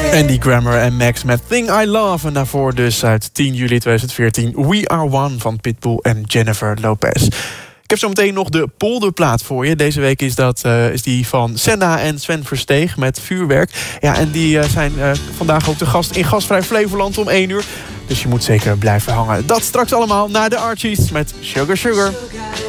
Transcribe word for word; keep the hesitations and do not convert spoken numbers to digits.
Andy Grammer en Max met Thing I Love. En daarvoor dus uit tien juli tweeduizend veertien We Are One van Pitbull en Jennifer Lopez. Ik heb zo meteen nog de polderplaat voor je. Deze week is, dat, uh, is die van Senna en Sven Versteeg met Vuurwerk. Ja, en die uh, zijn uh, vandaag ook de gast in Gastvrij Flevoland om één uur. Dus je moet zeker blijven hangen. Dat straks allemaal naar de Archies met Sugar Sugar.